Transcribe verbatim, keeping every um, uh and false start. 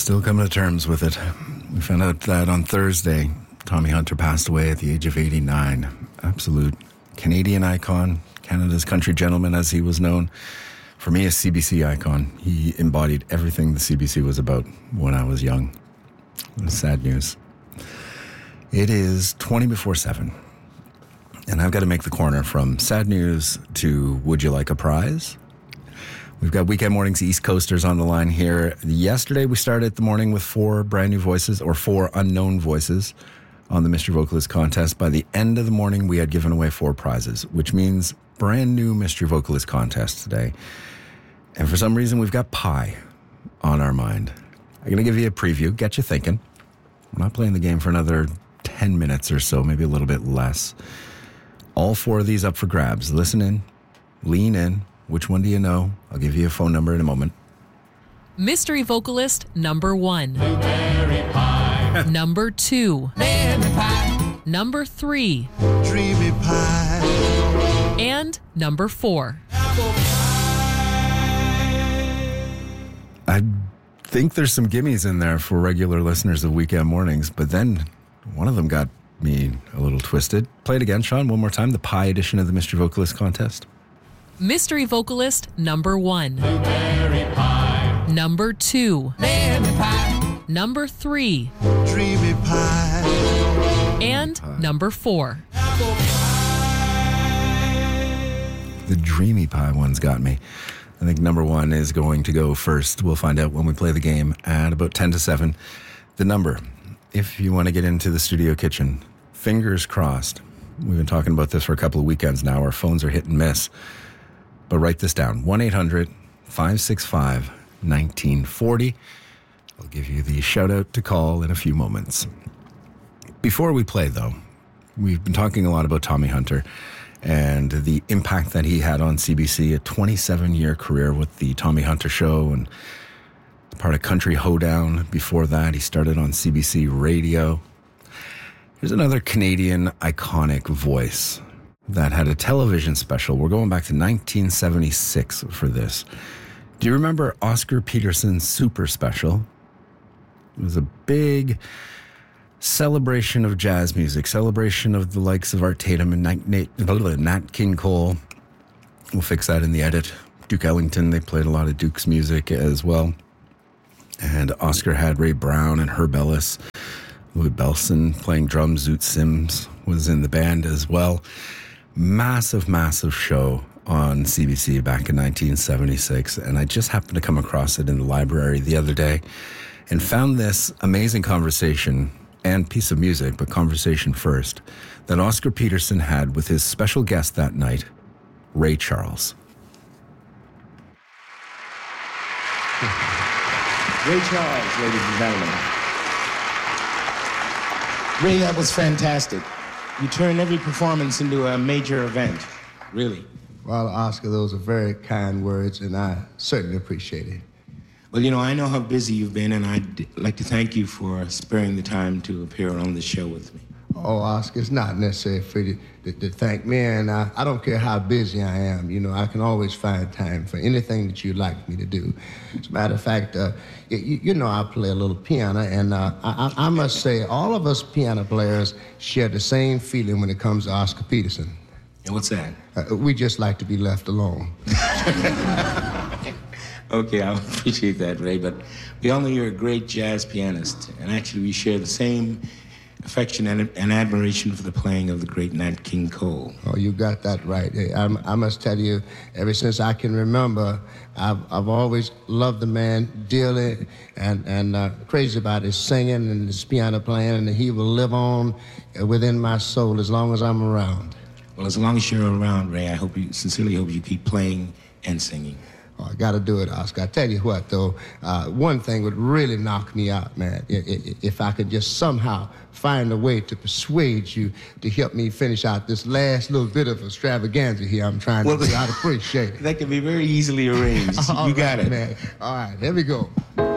Still coming to terms with it. We found out that on Thursday, Tommy Hunter passed away at the age of eighty-nine. Absolute Canadian icon, Canada's country gentleman as he was known. For me, a C B C icon. He embodied everything the C B C was about when I was young. Sad news. It is twenty before seven. And I've got to make the corner from sad news to would you like a prize? We've got Weekend Mornings East Coasters on the line here. Yesterday we started the morning with four brand new voices, or four unknown voices, on the Mystery Vocalist contest. By the end of the morning, we had given away four prizes, which means brand new Mystery Vocalist contest today. And for some reason, we've got pie on our mind. I'm going to give you a preview, get you thinking. I'm not playing the game for another ten minutes or so, maybe a little bit less. All four of these up for grabs. Listen in, lean in. Which one do you know? I'll give you a phone number in a moment. Mystery Vocalist number one. Blueberry pie. Number two. Lemon pie. Number three. Dreamy pie. And number four. Apple pie. I think there's some gimmies in there for regular listeners of Weekend Mornings, but then one of them got me a little twisted. Play it again, Sean, one more time. The pie edition of the Mystery Vocalist contest. Mystery Vocalist number one. Blueberry pie. Number two. Lemon pie. Number three. Dreamy pie. And pie. number four. Apple pie. The Dreamy Pie one's got me. I think number one is going to go first. We'll find out when we play the game at about ten to seven. The number, if you want to get into the studio kitchen, fingers crossed. We've been talking about this for a couple of weekends now. Our phones are hit and miss. But write this down, one eight hundred five six five one nine four zero. I'll give you the shout out to call in a few moments. Before we play, though, we've been talking a lot about Tommy Hunter and the impact that he had on C B C, a twenty-seven year career with the Tommy Hunter Show and part of Country Hoedown. Before that, he started on C B C Radio. Here's another Canadian iconic voice that had a television special. We're going back to nineteen seventy-six for this. Do you remember Oscar Peterson's Super Special? It was a big celebration of jazz music, celebration of the likes of Art Tatum and Nat, Nat, Nat King Cole. We'll fix that in the edit. Duke Ellington, they played a lot of Duke's music as well. And Oscar had Ray Brown and Herb Ellis. Louis Bellson playing drums. Zoot Sims was in the band as well. Massive, massive show on C B C back in nineteen seventy-six. And I just happened to come across it in the library the other day and found this amazing conversation and piece of music, but conversation first, that Oscar Peterson had with his special guest that night, Ray Charles. Ray Charles, ladies and gentlemen. Ray, that was fantastic. You turned every performance into a major event, really. Well, Oscar, those are very kind words, and I certainly appreciate it. Well, you know, I know how busy you've been, and I'd like to thank you for sparing the time to appear on the show with me. Oh, Oscar, it's not necessary for you to, to, to thank me, and I, I don't care how busy I am. You know, I can always find time for anything that you'd like me to do. As a matter of fact, uh, you, you know I play a little piano, and uh, I, I must say all of us piano players share the same feeling when it comes to Oscar Peterson. And what's that? Uh, we just like to be left alone. Okay, I appreciate that, Ray, but we all know you're a great jazz pianist, and actually we share the same affection and, and admiration for the playing of the great Nat King Cole. Oh, you got that right. Hey, I, I must tell you, ever since I can remember, I've, I've always loved the man dearly and, and uh, crazy about his singing and his piano playing, and he will live on within my soul as long as I'm around. Well, as long as you're around, Ray, I hope you, sincerely hope you keep playing and singing. Oh, I got to do it, Oscar. I tell you what, though, uh, one thing would really knock me out, man, if I could just somehow find a way to persuade you to help me finish out this last little bit of extravaganza here I'm trying well, to do. I'd appreciate it. That can be very easily arranged. You got right, it. Man. All right, here we go.